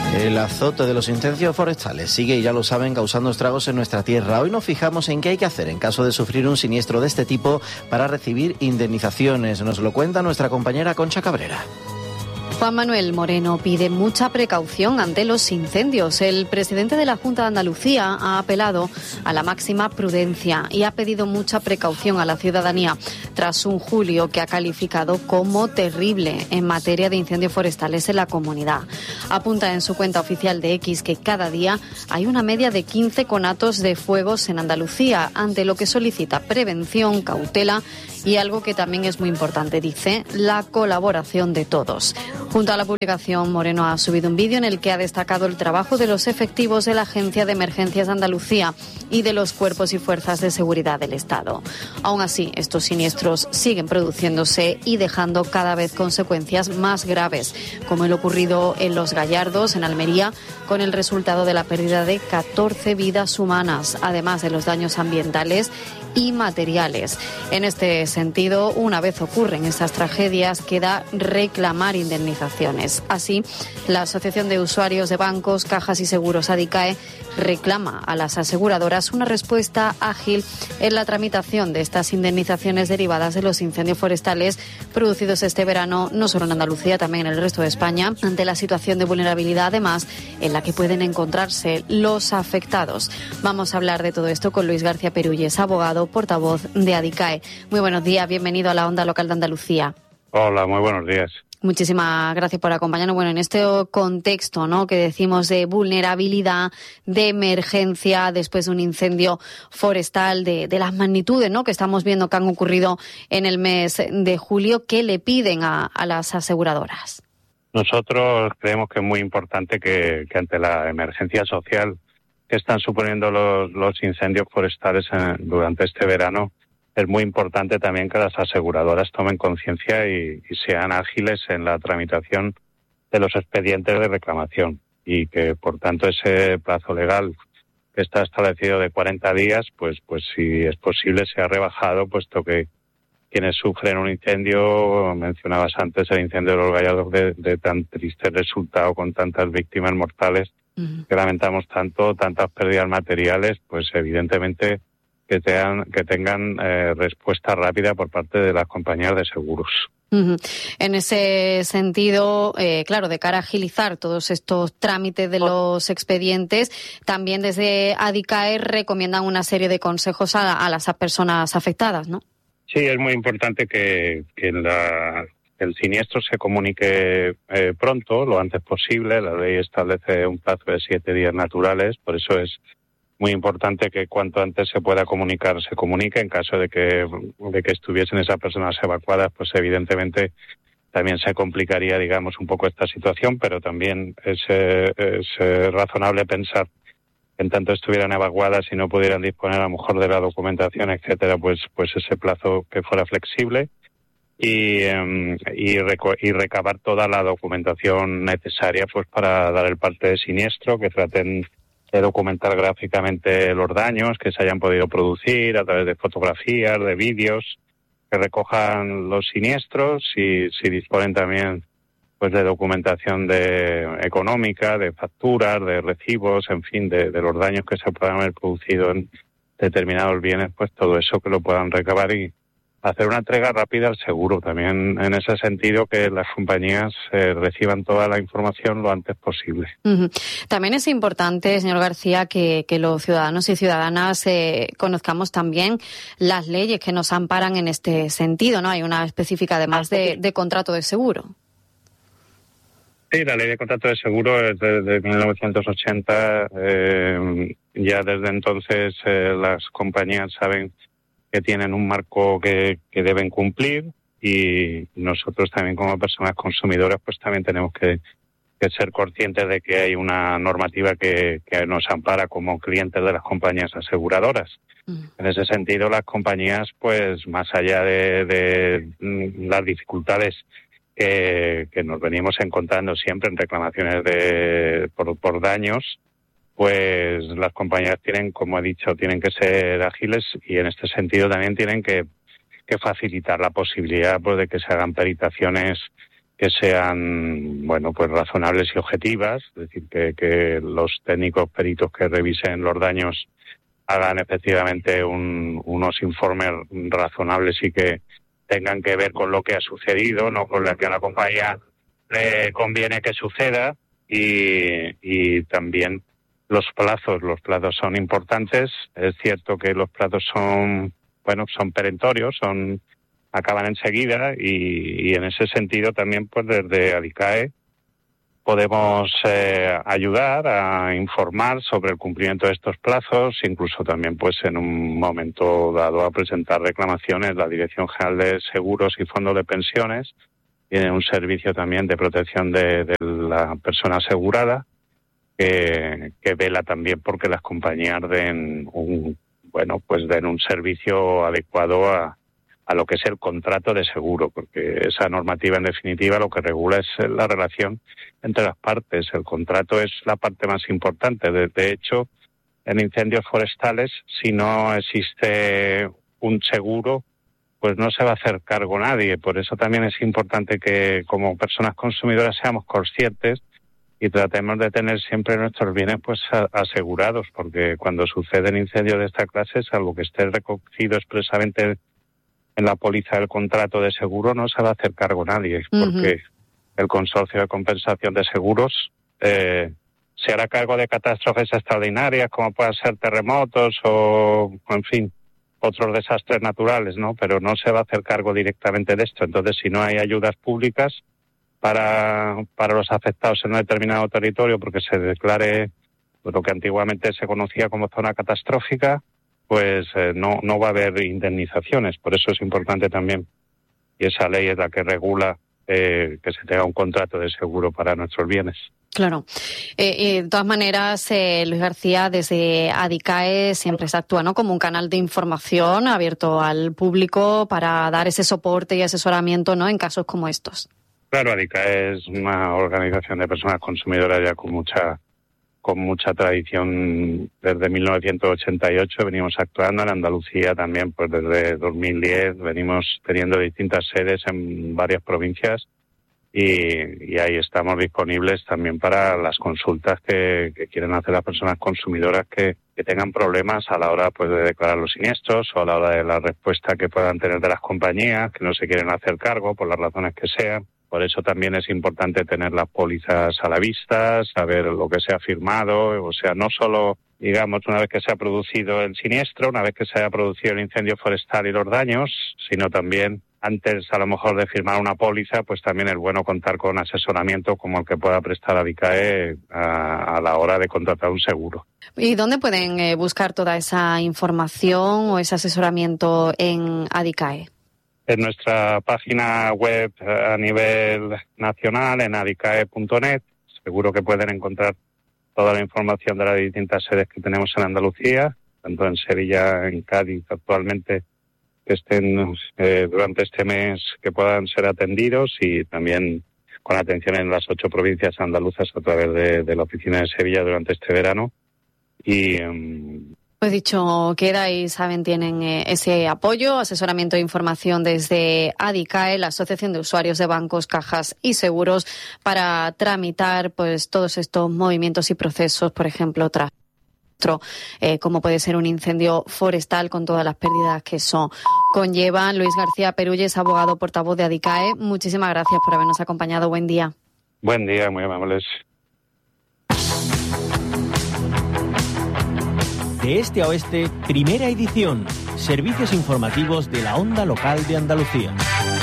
El azote de los incendios forestales sigue, y ya lo saben, causando estragos en nuestra tierra. Hoy nos fijamos en qué hay que hacer en caso de sufrir un siniestro de este tipo para recibir indemnizaciones. Nos lo cuenta nuestra compañera Concha Cabrera. Juan Manuel Moreno pide mucha precaución ante los incendios. El presidente de la Junta de Andalucía ha apelado a la máxima prudencia y ha pedido mucha precaución a la ciudadanía tras un julio que ha calificado como terrible en materia de incendios forestales en la comunidad. Apunta en su cuenta oficial de X que cada día hay una media de 15 conatos de fuegos en Andalucía, ante lo que solicita prevención, cautela y algo que también es muy importante, dice, la colaboración de todos. Junto a la publicación, Moreno ha subido un vídeo en el que ha destacado el trabajo de los efectivos de la Agencia de Emergencias de Andalucía y de los cuerpos y fuerzas de seguridad del Estado. Aún así, estos siniestros siguen produciéndose y dejando cada vez consecuencias más graves, como el ocurrido en Los Gallardos, en Almería, con el resultado de la pérdida de 14 vidas humanas, además de los daños ambientales y materiales. En este sentido, una vez ocurren estas tragedias, queda reclamar indemnizaciones. Así, la Asociación de Usuarios de Bancos, Cajas y Seguros, ADICAE, reclama a las aseguradoras una respuesta ágil en la tramitación de estas indemnizaciones derivadas de los incendios forestales producidos este verano, no solo en Andalucía, también en el resto de España, ante la situación de vulnerabilidad, además, en la que pueden encontrarse los afectados. Vamos a hablar de todo esto con Luis García Perulles, abogado, portavoz de ADICAE. Muy buenos días, bienvenido a la Onda Local de Andalucía. Hola, muy buenos días. Muchísimas gracias por acompañarnos. Bueno, en este contexto, ¿no?, que decimos de vulnerabilidad, de emergencia después de un incendio forestal de las magnitudes, ¿no?, que estamos viendo que han ocurrido en el mes de julio, ¿qué le piden a las aseguradoras? Nosotros creemos que es muy importante que ante la emergencia social que están suponiendo los incendios forestales durante este verano, es muy importante también que las aseguradoras tomen conciencia y sean ágiles en la tramitación de los expedientes de reclamación, y que, por tanto, ese plazo legal que está establecido de 40 días, pues si es posible, sea rebajado, puesto que quienes sufren un incendio, mencionabas antes el incendio de Los Gallardos, de tan triste resultado, con tantas víctimas mortales, que lamentamos tanto, tantas pérdidas materiales, pues evidentemente que tengan respuesta rápida por parte de las compañías de seguros. En ese sentido, claro, de cara a agilizar todos estos trámites de los expedientes, también desde ADICAE recomiendan una serie de consejos a las personas afectadas, ¿no? Sí, es muy importante que el siniestro se comunique pronto, lo antes posible. La ley establece un plazo de 7 días naturales, por eso es muy importante que cuanto antes se pueda comunicar, se comunique. En caso de que estuviesen esas personas evacuadas, pues evidentemente también se complicaría, digamos, un poco esta situación, pero también es razonable pensar que en tanto estuvieran evacuadas y no pudieran disponer a lo mejor de la documentación, etcétera, pues ese plazo que fuera flexible y recabar toda la documentación necesaria pues para dar el parte de siniestro, que traten de documentar gráficamente los daños que se hayan podido producir a través de fotografías, de vídeos, que recojan los siniestros, y si disponen también pues de documentación económica, de facturas, de recibos, en fin, de los daños que se puedan haber producido en determinados bienes, pues todo eso que lo puedan recabar y hacer una entrega rápida al seguro. También en ese sentido, que las compañías reciban toda la información lo antes posible. También es importante, señor García, que los ciudadanos y ciudadanas conozcamos también las leyes que nos amparan en este sentido, ¿no? Hay una específica, además, de contrato de seguro. Sí, la ley de contrato de seguro es de 1980. Ya desde entonces las compañías saben que tienen un marco que deben cumplir, y nosotros también, como personas consumidoras, pues también tenemos que ser conscientes de que hay una normativa que nos ampara como clientes de las compañías aseguradoras. En ese sentido, las compañías, pues más allá de las dificultades que nos venimos encontrando siempre en reclamaciones por daños, pues las compañías tienen, como he dicho, tienen que ser ágiles, y en este sentido también tienen que facilitar la posibilidad, pues, de que se hagan peritaciones sean, bueno, pues razonables y objetivas, es decir, que los técnicos peritos que revisen los daños hagan efectivamente unos informes razonables y que tengan que ver con lo que ha sucedido, no con lo que a la compañía le conviene que suceda, y también los plazos son importantes. Es cierto que los plazos son perentorios, acaban enseguida, y en ese sentido también pues desde ADICAE podemos ayudar a informar sobre el cumplimiento de estos plazos, incluso también pues en un momento dado a presentar reclamaciones. La Dirección General de Seguros y Fondos de Pensiones tiene un servicio también de protección de la persona asegurada que vela también porque las compañías den un servicio adecuado a lo que es el contrato de seguro, porque esa normativa en definitiva lo que regula es la relación entre las partes. El contrato es la parte más importante. De hecho, en incendios forestales, si no existe un seguro, pues no se va a hacer cargo nadie. Por eso también es importante que como personas consumidoras seamos conscientes y tratemos de tener siempre nuestros bienes pues asegurados, porque cuando suceden incendios de esta clase, salvo que esté recogido expresamente en la póliza del contrato de seguro, no se va a hacer cargo nadie, porque el Consorcio de Compensación de Seguros se hará cargo de catástrofes extraordinarias, como puedan ser terremotos o, en fin, otros desastres naturales, ¿no? Pero no se va a hacer cargo directamente de esto. Entonces, si no hay ayudas públicas para los afectados en un determinado territorio, porque se declare lo que antiguamente se conocía como zona catastrófica, pues no va a haber indemnizaciones. Por eso es importante también, y esa ley es la que regula que se tenga un contrato de seguro para nuestros bienes. Claro. De todas maneras, Luis García, desde ADICAE siempre se actúa, ¿no?, como un canal de información abierto al público para dar ese soporte y asesoramiento, ¿no?, en casos como estos. Claro, ADICAE es una organización de personas consumidoras ya con mucha tradición. Desde 1988 venimos actuando. En Andalucía también, pues desde 2010 venimos teniendo distintas sedes en varias provincias y ahí estamos disponibles también para las consultas que quieren hacer las personas consumidoras que tengan problemas a la hora pues de declarar los siniestros o a la hora de la respuesta que puedan tener de las compañías que no se quieren hacer cargo por las razones que sean. Por eso también es importante tener las pólizas a la vista, saber lo que se ha firmado, o sea, no solo, digamos, una vez que se ha producido el siniestro, una vez que se haya producido el incendio forestal y los daños, sino también antes, a lo mejor, de firmar una póliza, pues también es bueno contar con asesoramiento como el que pueda prestar ADICAE a la hora de contratar un seguro. ¿Y dónde pueden buscar toda esa información o ese asesoramiento en ADICAE? En nuestra página web a nivel nacional, en adicae.net, seguro que pueden encontrar toda la información de las distintas sedes que tenemos en Andalucía, tanto en Sevilla, en Cádiz actualmente, que estén durante este mes, que puedan ser atendidos, y también con atención en las 8 provincias andaluzas a través de la oficina de Sevilla durante este verano. Y pues dicho queda, y saben, tienen ese apoyo, asesoramiento e información desde ADICAE, la Asociación de Usuarios de Bancos, Cajas y Seguros, para tramitar pues todos estos movimientos y procesos, por ejemplo, como puede ser un incendio forestal con todas las pérdidas que eso conlleva. Luis García Perulles, abogado portavoz de ADICAE, muchísimas gracias por habernos acompañado. Buen día. Buen día, muy amables. De este a oeste, primera edición. Servicios informativos de la Onda Local de Andalucía.